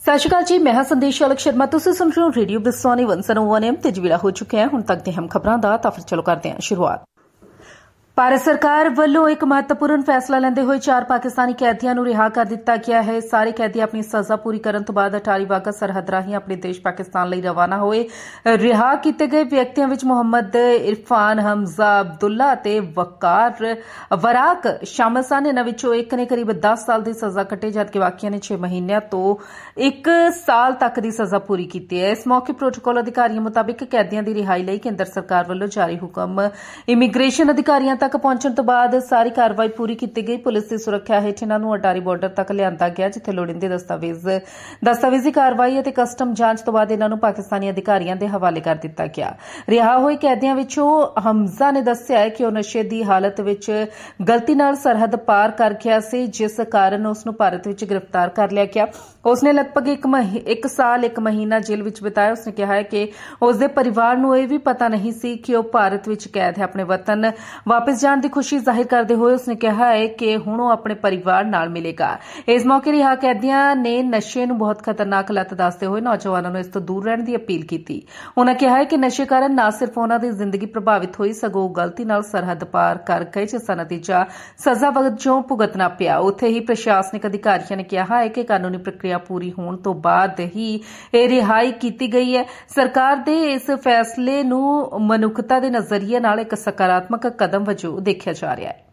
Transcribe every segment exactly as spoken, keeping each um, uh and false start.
ਸਤਿ ਸ਼੍ਰੀ ਅਕਾਲ ਜੀ, ਮੈਂ ਹਾਂ ਸੰਦੇਸ਼ ਅਲਕ ਸ਼ਰਮਾ। ਤੁਸੀਂ ਸੁਣ ਰਹੇ ਹੋ ਰੇਡੀਓ ਬਿਸਵਾਨੀ ਇੱਕ ਸੌ ਇੱਕ ਐਮ ਤੇ ਜਵੇਲਾ ਹੋ ਚੁੱਕਿਆ ਹੈ। ਹੁਣ ਤੱਕ ਦੇ ਹਮ ਖਬਰਾਂ ਦਾ ਤਾਂ ਫਿਰ ਚਲੋ ਕਰਦੇ ਹਾਂ ਸ਼ੁਰੂਆਤ। ਭਾਰਤ ਸਰਕਾਰ ਵੱਲੋਂ ਇੱਕ ਮਹੱਤਵਪੂਰਨ ਫੈਸਲਾ ਲੈਂਦੇ ਹੋਏ ਚਾਰ ਪਾਕਿਸਤਾਨੀ ਕੈਦੀਆਂ ਨੂੰ ਰਿਹਾ ਕਰ ਦਿੱਤਾ ਗਿਆ ਹੈ। ਸਾਰੇ ਕੈਦੀ ਆਪਣੀ ਸਜ਼ਾ ਪੂਰੀ ਕਰਨ ਤੋਂ ਬਾਅਦ ਅਟਾਰੀ ਵਾਘਾ ਸਰਹੱਦ ਰਾਹੀਂ ਆਪਣੇ ਦੇਸ਼ ਪਾਕਿਸਤਾਨ ਲਈ ਰਵਾਨਾ ਹੋਏ। ਰਿਹਾ ਕੀਤੇ ਗਏ ਵਿਅਕਤੀਆਂ ਵਿੱਚ ਮੁਹੰਮਦ ਇਰਫਾਨ, ਹਮਜ਼ਾ, ਅਬਦੁੱਲਾ ਅਤੇ ਵਕਾਰ ਵਰਾਕ ਸ਼ਾਮਲ ਸਨ। ਇਨ੍ਹਾਂ ਵਿੱਚੋਂ ਇੱਕ ਨੇ ਕਰੀਬ ਦਸ ਸਾਲ ਦੀ ਸਜ਼ਾ ਕੱਟੀ, ਜਦਕਿ ਬਾਕੀਆਂ ਨੇ ਛੇ ਮਹੀਨਿਆਂ ਤੋਂ ਇੱਕ ਸਾਲ ਤੱਕ ਦੀ ਸਜ਼ਾ ਪੂਰੀ ਕੀਤੀ ਹੈ। ਇਸ ਮੌਕੇ ਪ੍ਰੋਟੋਕਾਲ ਅਧਿਕਾਰੀਆਂ ਮੁਤਾਬਿਕ ਕੈਦੀਆਂ ਦੀ ਰਿਹਾਈ ਲਈ ਕੇਂਦਰ ਸਰਕਾਰ ਵੱਲੋਂ ਜਾਰੀ ਹੁਕਮ ਇਮੀਗ੍ਰੇਸ਼ਨ ਅਧਿਕਾਰੀਆਂ ਤੱਕ ਪਹੁੰਚਣ ਤੋਂ ਬਾਅਦ ਸਾਰੀ ਕਾਰਵਾਈ ਪੂਰੀ ਕੀਤੀ ਗਈ। ਪੁਲਿਸ ਦੀ ਸੁਰੱਖਿਆ ਹੇਠ ਇਨ੍ਹਾਂ ਨੂੰ ਅਟਾਰੀ ਬਾਰਡਰ ਤੱਕ ਲਿਆਂਦਾ ਗਿਆ, ਜਿੱਥੇ ਲੋੜੀਂਦੇ ਦਸਤਾਵੇਜ਼ ਦਸਤਾਵੇਜ਼ੀ ਕਾਰਵਾਈ ਅਤੇ ਕਸਟਮ ਜਾਂਚ ਤੋਂ ਬਾਅਦ ਇਨ੍ਹਾਂ ਨੂੰ ਪਾਕਿਸਤਾਨੀ ਅਧਿਕਾਰੀਆਂ ਦੇ ਹਵਾਲੇ ਕਰ ਦਿੱਤਾ ਗਿਆ। ਰਿਹਾ ਹੋਏ ਕੈਦੀਆਂ ਵਿੱਚੋਂ ਹਮਜ਼ਾ ਨੇ ਦੱਸਿਆ ਹੈ ਕਿ ਉਹ ਨਸ਼ੇ ਦੀ ਹਾਲਤ ਵਿੱਚ ਗਲਤੀ ਨਾਲ ਸਰਹੱਦ ਪਾਰ ਕਰ ਗਿਆ ਸੀ, ਜਿਸ ਕਾਰਨ ਉਸ ਨੂੰ ਭਾਰਤ ਵਿੱਚ ਗ੍ਰਿਫਤਾਰ ਕਰ ਲਿਆ ਗਿਆ। ਉਸਨੇ ਲਗਭਗ ਇੱਕ, ਇੱਕ ਸਾਲ ਇੱਕ ਮਹੀਨਾ ਜੇਲ੍ਹ ਵਿੱਚ ਬਿਤਾਇਆ। ਉਸਨੇ ਕਿਹਾ ਹੈ ਕਿ ਉਸਦੇ ਪਰਿਵਾਰ ਨੂੰ ਇਹ ਵੀ ਪਤਾ ਨਹੀਂ ਸੀ ਕਿ ਉਹ ਭਾਰਤ ਵਿੱਚ ਕੈਦ ਹੈ। ਆਪਣੇ ਵਤਨ ਵਾਪਸ ਜਾਣ ਦੀ ਖੁਸ਼ੀ ਜ਼ਾਹਿਰ ਕਰਦੇ ਹੋਏ ਉਸਨੇ ਕਿਹਾ ਹੈ ਕਿ ਹੁਣ ਉਹ ਆਪਣੇ ਪਰਿਵਾਰ ਨਾਲ ਮਿਲੇਗਾ। ਇਸ ਮੌਕੇ ਰਿਹਾ ਕੈਦੀਆਂ ਨੇ ਨਸ਼ੇ ਨੂੰ ਬਹੁਤ ਖਤਰਨਾਕ ਲੱਤ ਦੱਸਦੇ ਹੋਏ ਨੌਜਵਾਨਾਂ ਨੂੰ ਇਸ ਤੋਂ ਦੂਰ ਰਹਿਣ ਦੀ ਅਪੀਲ ਕੀਤੀ। ਉਨ੍ਹਾਂ ਕਿਹਾ ਹੈ ਕਿ ਨਸ਼ੇ ਕਾਰਨ ਨਾ ਸਿਰਫ ਉਨ੍ਹਾਂ ਦੀ ਜ਼ਿੰਦਗੀ ਪ੍ਰਭਾਵਿਤ ਹੋਈ, ਸਗੋਂ ਗਲਤੀ ਨਾਲ ਸਰਹੱਦ ਪਾਰ ਕਰ ਗਏ, ਜਿਸ ਦਾ ਨਤੀਜਾ ਸਜ਼ਾ ਵਜੋਂ ਭੁਗਤਣਾ ਪਿਆ। ਉੱਥੇ ਹੀ ਪ੍ਰਸ਼ਾਸਨਿਕ ਅਧਿਕਾਰੀਆਂ ਨੇ ਕਿਹਾ ਹੈ ਕਿ ਕਾਨੂੰਨੀ ਪ੍ਰਕਿਰਿਆ ਪੂਰੀ ਹੋਣ ਤੋਂ ਬਾਅਦ ਹੀ ਇਹ ਰਿਹਾਈ ਕੀਤੀ ਗਈ ਹੈ। ਸਰਕਾਰ ਦੇ ਇਸ ਫੈਸਲੇ ਨੂੰ ਮਨੁੱਖਤਾ ਦੇ ਨਜ਼ਰੀਏ ਨਾਲ ਇੱਕ ਸਕਾਰਾਤਮਕ ਕਦਮ ਵਜੋਂ ਦੇਖਿਆ ਜਾ ਰਿਹਾ ਹੈ।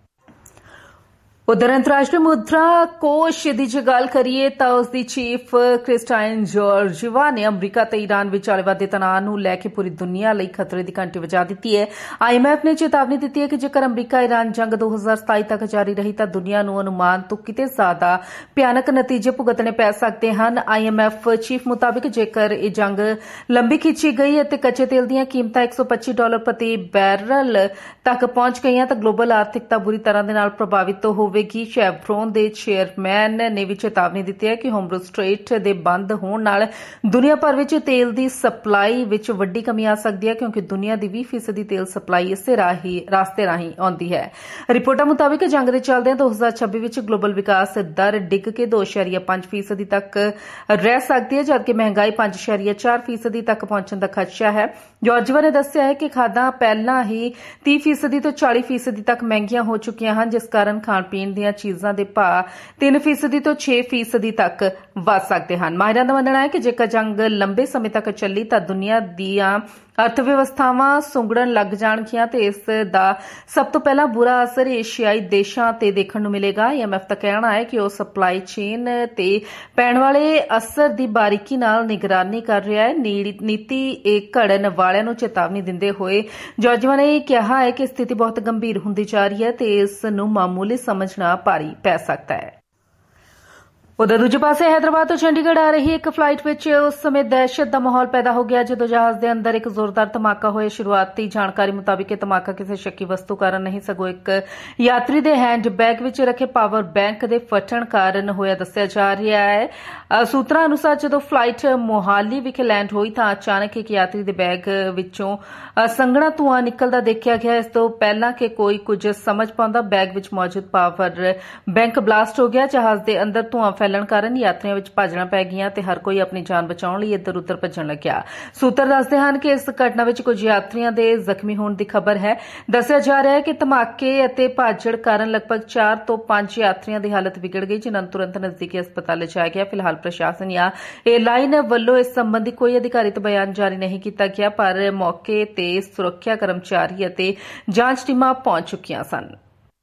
ਉਧਰ ਅੰਤਰਰਾਸ਼ਟਰੀ ਮੁਦਰਾ ਕੋਸ਼ ਦੀ ਜੇ ਗੱਲ ਕਰੀਏ ਤਾਂ ਉਸ ਦੀ ਚੀਫ ਕ੍ਰਿਸਟਾਈਨ ਜੋਰਜੀਵਾ ਨੇ ਅਮਰੀਕਾ ਤੇ ਈਰਾਨ ਵਿਚਾਲੇ ਵਧਦੇ ਤਣਾਅ ਨੂੰ ਲੈ ਕੇ ਪੂਰੀ ਦੁਨੀਆ ਲਈ ਖਤਰੇ ਦੀ ਘੰਟੀ ਵਜਾ ਦਿੱਤੀ ਹੈ। ਆਈਐਮਐਫ ਨੇ ਚੇਤਾਵਨੀ ਦਿੱਤੀ ਹੈ ਕਿ ਜੇਕਰ ਅਮਰੀਕਾ ਈਰਾਨ ਜੰਗ ਦੋ ਹਜ਼ਾਰ ਸਤਾਈ ਤੱਕ ਜਾਰੀ ਰਹੀ ਤਾਂ ਦੁਨੀਆ ਨੂੰ ਅਨੁਮਾਨ ਤੋਂ ਕਿਤੇ ਜ਼ਿਆਦਾ ਭਿਆਨਕ ਨਤੀਜੇ ਭੁਗਤਣੇ ਪੈ ਸਕਦੇ ਹਨ। ਆਈਐਮਐਫ ਚੀਫ ਮੁਤਾਬਿਕ ਜੇਕਰ ਇਹ ਜੰਗ ਲੰਬੀ ਖਿੱਚੀ ਗਈ ਅਤੇ ਕੱਚੇ ਤੇਲ ਦੀਆਂ ਕੀਮਤਾਂ ਇੱਕ ਸੌ ਪੱਚੀ ਡਾਲਰ ਪ੍ਰਤੀ ਬੈਰਲ ਤੱਕ ਪਹੁੰਚ ਗਈਆਂ ਤਾਂ ਗਲੋਬਲ ਆਰਥਿਕਤਾ ਬੁਰੀ ਤਰ੍ਹਾਂ ਦੇ ਨਾਲ ਪ੍ਰਭਾਵਿਤ ਹੋਵੇਗੀ। ਸ਼ੈਵਰੋਨ ਦੇ ਚੇਅਰਮੈਨ ਨੇ ਵੀ ਚੇਤਾਵਨੀ ਦਿੱਤੀ ਹੈ ਕਿ ਹੋਰਮੁਜ਼ ਸਟ੍ਰੇਟ ਦੇ ਬੰਦ ਹੋਣ ਨਾਲ ਦੁਨੀਆ ਭਰ ਵਿੱਚ ਤੇਲ ਦੀ ਸਪਲਾਈ ਵਿੱਚ ਵੱਡੀ ਕਮੀ ਆ ਸਕਦੀ ਹੈ, ਕਿਉਂਕਿ ਦੁਨੀਆ ਦੀ ਵੀਹ ਫੀਸਦੀ ਤੇਲ ਸਪਲਾਈ ਇਸੇ ਰਾਸਤੇ ਰਾਹੀਂ ਆਉਂਦੀ ਹੈ। ਰਿਪੋਰਟਾਂ ਮੁਤਾਬਿਕ ਜੰਗ ਦੇ ਚੱਲਦਿਆਂ ਦੋ ਹਜ਼ਾਰ ਛੱਬੀ ਵਿੱਚ ਗਲੋਬਲ ਵਿਕਾਸ ਦਰ ਡਿੱਗ ਕੇ ਦੋ ਦਸ਼ਮਲਵ ਪੰਜ ਫੀਸਦੀ ਤੱਕ ਰਹਿ ਸਕਦੀ ਹੈ, ਜਦਕਿ ਮਹਿੰਗਾਈ ਪੰਜ ਦਸ਼ਮਲਵ ਚਾਰ ਫੀਸਦੀ ਤੱਕ ਪਹੁੰਚਣ ਦਾ ਖਦਸ਼ਾ ਹੈ। ਜੋਰਜੀਵਾ ਨੇ ਦੱਸਿਆ ਹੈ ਕਿ ਖਾਦਾਂ ਪਹਿਲਾਂ ਹੀ ਤੀਹ ਫੀਸਦੀ ਤੋਂ ਚਾਲੀ ਫੀਸਦੀ ਤੱਕ ਮਹਿੰਗੀਆਂ ਹੋ ਚੁੱਕੀਆਂ ਹਨ, ਜਿਸ ਕਾਰਨ ਖਾਣ ਪੀਣ ਦੀਆਂ ਚੀਜ਼ਾਂ ਦੇ ਭਾਅ ਤਿੰਨ ਫੀਸਦੀ ਤੋਂ ਛੇ ਫੀਸਦੀ ਤੱਕ ਵਧ ਸਕਦੇ ਹਨ। ਮਾਹਿਰਾਂ ਦਾ ਮੰਨਣਾ ਹੈ ਕਿ ਜੇਕਰ ਜੰਗ ਲੰਬੇ ਸਮੇਂ ਤੱਕ ਚੱਲੀ ਤਾਂ ਦੁਨੀਆ ਦੀਆਂ ਅਰਥ ਵਿਵਸਥਾਵਾਂ ਸੁੰਗੜਨ ਲੱਗ ਜਾਣਗੀਆਂ ਤੇ ਇਸ ਦਾ ਸਭ ਤੋਂ ਪਹਿਲਾਂ ਬੁਰਾ ਅਸਰ ਏਸ਼ੀਆਈ ਦੇਸ਼ਾਂ ਤੇ ਦੇਖਣ ਨੂੰ ਮਿਲੇਗਾ। ਆਈਐਮਐਫ ਦਾ ਕਹਿਣਾ ਹੈ ਕਿ ਉਹ ਸਪਲਾਈ ਚੇਨ ਤੇ ਪੈਣ ਵਾਲੇ ਅਸਰ ਦੀ ਬਾਰੀਕੀ ਨਾਲ ਨਿਗਰਾਨੀ ਕਰ ਰਿਹਾ ਹੈ। ਨੀਤੀ ਇਹ ਘੜਨ ਵਾਲਿਆਂ ਨੂੰ ਚੇਤਾਵਨੀ ਦਿੰਦੇ ਹੋਏ ਜੋਰਜੀਵਾ ਨੇ ਕਿਹਾ ਹੈ ਕਿ ਸਥਿਤੀ ਬਹੁਤ ਗੰਭੀਰ ਹੁੰਦੀ ਜਾ ਰਹੀ ਹੈ ਤੇ ਇਸ ਨੂੰ ਮਾਮੂਲੀ ਸਮਝਣਾ ਭਾਰੀ ਪੈ ਸਕਦਾ ਹੈ। ਉਧਰ ਦੂਜੇ ਪਾਸੇ ਹੈਦਰਾਬਾਦ ਤੋਂ ਚੰਡੀਗੜ੍ਹ ਆ ਰਹੀ ਇੱਕ ਫਲਾਈਟ ਵਿੱਚ ਉਸ ਸਮੇਂ ਦਹਿਸ਼ਤ ਦਾ ਮਾਹੌਲ ਪੈਦਾ ਹੋ ਗਿਆ ਜਦੋਂ ਜਹਾਜ਼ ਦੇ ਅੰਦਰ ਇੱਕ ਜ਼ੋਰਦਾਰ ਧਮਾਕਾ ਹੋਇਆ। ਸ਼ੁਰੂਆਤੀ ਜਾਣਕਾਰੀ ਮੁਤਾਬਿਕ ਇਹ ਧਮਾਕਾ ਕਿਸੇ ਸ਼ੱਕੀ ਵਸਤੂ ਕਾਰਨ ਨਹੀਂ, ਸਗੋਂ ਇੱਕ ਯਾਤਰੀ ਦੇ ਹੈਂਡ ਬੈਗ ਵਿੱਚ ਰੱਖੇ ਪਾਵਰ ਬੈਂਕ ਦੇ ਫਟਣ ਕਾਰਨ ਹੋਇਆ ਦੱਸਿਆ ਜਾ ਰਿਹਾ ਹੈ। ਸੂਤਰਾਂ ਅਨੁਸਾਰ ਜਦੋਂ ਫਲਾਈਟ ਮੋਹਾਲੀ ਵਿਖੇ ਲੈਂਡ ਹੋਈ ਤਾਂ ਅਚਾਨਕ ਇੱਕ ਯਾਤਰੀ ਦੇ ਬੈਗ ਵਿੱਚੋਂ ਸੰਘਣਾ ਧੂੰਆਂ ਨਿਕਲਦਾ ਦੇਖਿਆ ਗਿਆ। ਇਸ ਤੋਂ ਪਹਿਲਾਂ ਕਿ ਕੋਈ ਕੁਝ ਸਮਝ ਪਾਉਂਦਾ, ਬੈਗ ਵਿੱਚ ਮੌਜੂਦ ਪਾਵਰ ਬੈਂਕ ਬਲਾਸਟ ਹੋ ਗਿਆ। ਜਹਾਜ਼ ਦੇ ਅੰਦਰ ਧੂੰਆਂ ਫੈਲਣ ਕਾਰਨ ਯਾਤਰੀਆਂ ਵਿੱਚ ਭਾਜੜਾਂ ਪੈ ਗਈਆਂ ਤੇ ਹਰ ਕੋਈ ਆਪਣੀ ਜਾਨ ਬਚਾਉਣ ਲਈ ਇੱਧਰ ਉੱਧਰ ਭੱਜਣ ਲੱਗਿਆ। ਸੂਤਰ ਦੱਸਦੇ ਹਨ ਕਿ ਇਸ ਘਟਨਾ ਵਿੱਚ ਕੁਝ ਯਾਤਰੀਆਂ ਦੇ ਜ਼ਖਮੀ ਹੋਣ ਦੀ ਖਬਰ ਹੈ। ਦੱਸਿਆ ਜਾ ਰਿਹਾ ਹੈ ਕਿ ਧਮਾਕੇ ਅਤੇ ਭਾਜੜ ਕਾਰਨ ਲਗਭਗ ਚਾਰ ਤੋਂ ਪੰਜ ਯਾਤਰੀਆਂ ਦੀ ਹਾਲਤ ਵਿਗੜ ਗਈ, ਜਿਨ੍ਹਾਂ ਨੂੰ ਤੁਰੰਤ ਨਜ਼ਦੀਕੀ ਹਸਪਤਾਲ ਲਿਜਾਇਆ ਗਿਆ। ਫਿਲਹਾਲ ਪ੍ਰਸ਼ਾਸਨ ਜਾਂ ਏਅਰਲਾਈਨ ਵੱਲੋਂ ਇਸ ਸੰਬੰਧੀ ਕੋਈ ਅਧਿਕਾਰਿਤ ਬਿਆਨ ਜਾਰੀ ਨਹੀਂ ਕੀਤਾ ਗਿਆ, ਪਰ ਮੌਕੇ ਤੇ ਸੁਰੱਖਿਆ ਕਰਮਚਾਰੀ ਅਤੇ ਜਾਂਚ ਟੀਮਾਂ ਪਹੁੰਚ ਚੁੱਕੀਆਂ ਸਨ।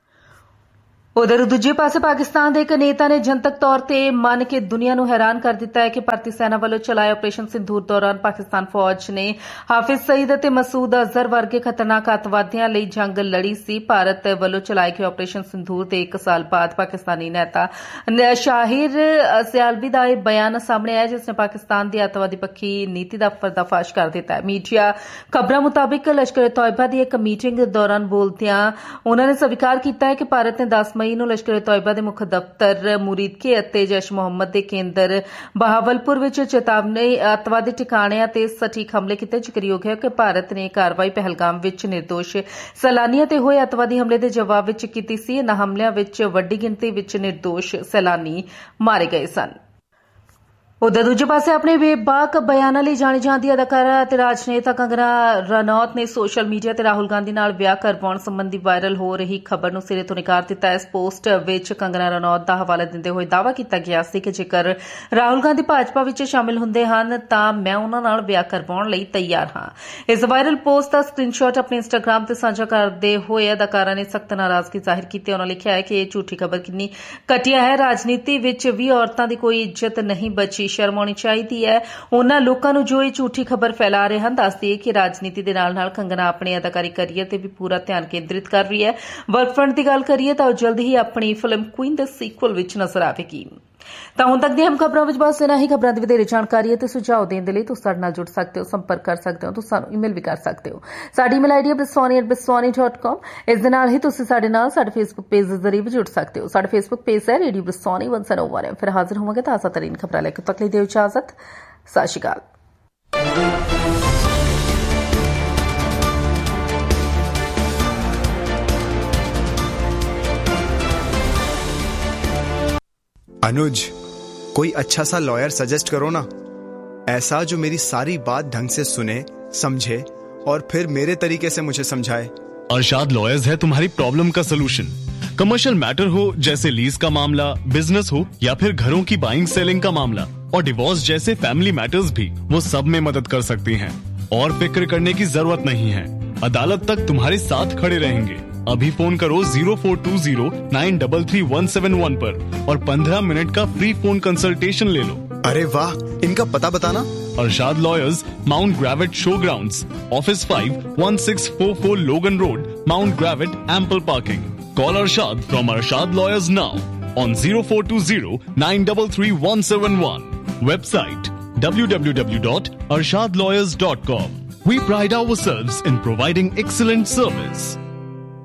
ਉਧਰ ਦੂਜੇ ਪਾਸੇ ਪਾਕਿਸਤਾਨ ਦੇ ਇੱਕ ਨੇਤਾ ਨੇ ਜਨਤਕ ਤੌਰ ਤੇ ਮੰਨ ਕੇ ਦੁਨੀਆ ਨੂੰ ਹੈਰਾਨ ਕਰ ਦਿੱਤਾ ਹੈ ਕਿ ਭਾਰਤੀ ਸੈਨਾ ਵੱਲੋਂ ਚਲਾਏ ਆਪਰੇਸ਼ਨ ਸਿੰਧੂਰ ਦੌਰਾਨ ਪਾਕਿਸਤਾਨ ਫੌਜ ਨੇ ਹਾਫਿਜ਼ ਸਈਦ ਅਤੇ ਮਸੂਦ ਅਜ਼ਹਰ ਵਰਗੇ ਖਤਰਨਾਕ ਅੱਤਵਾਦੀਆਂ ਲਈ ਜੰਗ ਲੜੀ ਸੀ। ਭਾਰਤ ਵੱਲੋਂ ਚਲਾਏ ਗਏ ਆਪਰੇਸ਼ਨ ਸਿੰਧੂਰ ਦੇ ਇੱਕ ਸਾਲ ਬਾਅਦ ਪਾਕਿਸਤਾਨੀ ਨੇਤਾ ਸ਼ਾਹਿਰ ਸਿਆਲਵੀ ਦਾ ਇਹ ਬਿਆਨ ਸਾਹਮਣੇ ਆਇਆ, ਜਿਸ ਨੇ ਪਾਕਿਸਤਾਨ ਦੀ ਅੱਤਵਾਦੀ ਪੱਖੀ ਨੀਤੀ ਦਾ ਪਰਦਾਫਾਸ਼ ਕਰ ਦਿੱਤਾ ਹੈ। ਮੀਡੀਆ ਖਬਰਾਂ ਮੁਤਾਬਿਕ ਲਸ਼ਕਰ ਤੋਇਬਾ ਦੀ ਇੱਕ ਮੀਟਿੰਗ ਦੌਰਾਨ ਬੋਲਦਿਆਂ ਉਨ੍ਹਾਂ ਨੇ ਸਵੀਕਾਰ ਕੀਤਾ ਹੈ ਕਿ ਭਾਰਤ ਨੇ ਦਸ ਮਈ ਨੂੰ ਲਸ਼ਕਰ ਤੋਇਬਾ ਦੇ ਮੁੱਖ ਦਫ਼ਤਰ ਮੁਰੀਦਕੇ ਅਤੇ ਜੈਸ਼ ਮੁਹੰਮਦ ਦੇ ਕੇਂਦਰ ਬਹਾਵਲਪੁਰ ਵਿੱਚ ਚੇਤਾਵਨੀ ਅੱਤਵਾਦੀ ਟਿਕਾਣਿਆਂ ਤੇ ਸਟੀਕ ਹਮਲੇ ਕੀਤੇ। ਜ਼ਿਕਰਯੋਗ ਹੈ ਕਿ ਭਾਰਤ ਨੇ ਕਾਰਵਾਈ ਪਹਿਲਗਾਮ ਵਿੱਚ ਨਿਰਦੋਸ਼ ਸੈਲਾਨੀਆਂ ਤੇ ਹੋਏ ਅੱਤਵਾਦੀ ਹਮਲੇ ਦੇ ਜਵਾਬ ਵਿੱਚ ਕੀਤੀ ਸੀ। ਇਨ੍ਹਾਂ ਹਮਲਿਆਂ ਵਿੱਚ ਵੱਡੀ ਗਿਣਤੀ ਵਿੱਚ ਨਿਰਦੋਸ਼ ਸੈਲਾਨੀ ਮਾਰੇ ਗਏ ਸਨ। उधर दूजे पासे अपने बेबाक बयानां ਲਈ ਜਾਣੀ ਜਾਂਦੀ ਅਦਾਕਾਰਾ ਅਤੇ ਰਾਜਨੇਤਾ ਕੰਗਨਾ ਰਣੌਤ ਨੇ ਸੋਸ਼ਲ ਮੀਡੀਆ ਤੇ ਰਾਹੁਲ ਗਾਂਧੀ ਨਾਲ ਵਿਆਹ ਕਰਵਾਉਣ ਸੰਬੰਧੀ ਵਾਇਰਲ ਹੋ ਰਹੀ ਖਬਰ ਨੂੰ ਸਿਰੇ ਤੋਂ ਨਕਾਰ ਦਿੱਤਾ। ਇਸ ਪੋਸਟ ਵਿੱਚ ਕੰਗਨਾ ਰਣੌਤ ਦਾ ਹਵਾਲਾ ਦਿੰਦੇ ਹੋਏ ਦਾਅਵਾ ਕੀਤਾ ਗਿਆ ਸੀ ਕਿ ਜੇਕਰ ਰਾਹੁਲ ਗਾਂਧੀ ਭਾਜਪਾ ਵਿੱਚ ਸ਼ਾਮਿਲ ਹੁੰਦੇ ਹਨ ਤਾਂ ਮੈਂ ਉਹਨਾਂ ਨਾਲ ਵਿਆਹ ਕਰਵਾਉਣ ਲਈ ਤਿਆਰ ਹਾਂ। ਇਸ ਵਾਇਰਲ ਪੋਸਟ ਦਾ ਸਕਰੀਨਸ਼ਾਟ ਆਪਣੇ ਇੰਸਟਾਗ੍ਰਾਮ ਤੇ ਸਾਂਝਾ ਕਰਦੇ ਹੋਏ ਅਦਾਕਾਰਾ ਨੇ ਸਖਤ ਨਾਰਾਜ਼ਗੀ ਜ਼ਾਹਿਰ ਕੀਤੀ। ਉਹਨਾਂ ਲਿਖਿਆ ਹੈ ਕਿ ਇਹ ਝੂਠੀ ਖਬਰ ਕਿੰਨੀ ਘਟੀਆ ਹੈ। ਰਾਜਨੀਤੀ ਵਿੱਚ ਵੀ ਔਰਤਾਂ ਦੀ ਕੋਈ ਇੱਜ਼ਤ ਨਹੀਂ ਬਚੀ। ਸ਼ਰਮ ਆਉਣੀ ਚਾਹੀਦੀ ਹੈ ਉਹਨਾਂ ਲੋਕਾਂ ਨੂੰ ਜੋ ਇਹ ਝੂਠੀ ਖਬਰ ਫੈਲਾ ਰਹੇ ਹਨ। ਦੱਸ ਦਈਏ ਕਿ ਰਾਜਨੀਤੀ ਦੇ ਨਾਲ ਨਾਲ ਕੰਗਨਾ ਆਪਣੇ ਅਦਾਕਾਰੀ ਕਰੀਅਰ ਤੇ ਵੀ ਪੂਰਾ ਧਿਆਨ ਕੇਂਦਰਿਤ ਕਰ ਰਹੀ ਹੈ। ਵਰਕਫਰੰਟ ਦੀ ਗੱਲ ਕਰੀਏ ਤਾਂ ਉਹ ਜਲਦ ਹੀ ਆਪਣੀ ਫਿਲਮ ਕੁਈਨ ਦੇ ਸੀਕਵਲ ਵਿੱਚ ਨਜ਼ਰ ਆਵੇਗੀ। ਤਾਂ ਹੁਣ ਤੱਕ ਦੀਆਂ ਹਮ ਖਬਰਾਂ ਵਿੱਚ ਬਸ ਇਨਾ ਹੀ। ਖਬਰਾਂ ਦੀ ਵਧੇਰੇ ਜਾਣਕਾਰੀ ਅਤੇ ਸੁਝਾਅ ਦੇਣ ਦੇ ਲਈ ਤੁਸੀਂ ਸਾਡੇ ਨਾਲ ਜੁੜ ਸਕਦੇ ਹੋ, ਸੰਪਰਕ ਕਰ ਸਕਦੇ ਹੋ, ਤੁਸੀਂ ਸਾਨੂੰ ਈਮੇਲ ਵੀ ਕਰ ਸਕਦੇ ਹੋ। ਸਾਡੀ ਈਮੇਲ ਆਈਡੀ ਹੈ ਬਿਸਵਾਨੀ ਐਟ ਬਿਸਵਾਨੀ ਡਾਟ ਕਾਮ। ਇਸ ਦੇ ਨਾਲ ਹੀ ਤੁਸੀਂ ਸਾਡੇ ਨਾਲ ਸਾਡੇ ਫੇਸਬੁੱਕ ਪੇਜ ਦੇ ਜ਼ਰੀਏ ਵੀ ਜੁੜ ਸਕਦੇ ਹੋ। ਸਾਡਾ ਫੇਸਬੁੱਕ ਪੇਜ ਹੈ ਰੇਡੀਓ ਬਿਸਵਾਨੀ ਇੱਕ ਸੌ ਇੱਕ। ਫਿਰ ਹਾਜ਼ਰ ਹੋਵਾਂਗੇ ਤਾਜ਼ਾ ਤਰੀਨ ਖਬਰਾਂ ਲੈ ਕੇ। ਤੱਕ ਲਈ ਦਿਓ ਇਜਾਜ਼ਤ। ਸਤਿ ਸ਼੍ਰੀ ਅਕਾਲ। अनुज, कोई अच्छा सा लॉयर सजेस्ट करो ना, ऐसा जो मेरी सारी बात ढंग से सुने, समझे और फिर मेरे तरीके से मुझे समझाए। अरशाद लॉयर्स है तुम्हारी प्रॉब्लम का सलूशन। कमर्शियल मैटर हो जैसे लीज का मामला, बिजनेस हो या फिर घरों की बाइंग सेलिंग का मामला और डिवोर्स जैसे फैमिली मैटर्स भी, वो सब में मदद कर सकती हैं और फिक्र करने की जरूरत नहीं है। अदालत तक तुम्हारे साथ खड़े रहेंगे। अभी फोन करो zero four to zero nine double three one seven one पर और पंद्रह मिनट का फ्री फोन कंसल्टेशन ले लो। अरे वाह, इनका पता बताना। Arshad lawyers, mount ग्रेविट show grounds, office five one six four four लोगन road, mount ग्रेविट, ample parking. Call Arshad from Arshad lawyers now on zero four two zero nine three three one seven one. Website w w w dot arshad lawyers dot com. We pride ourselves in providing excellent service.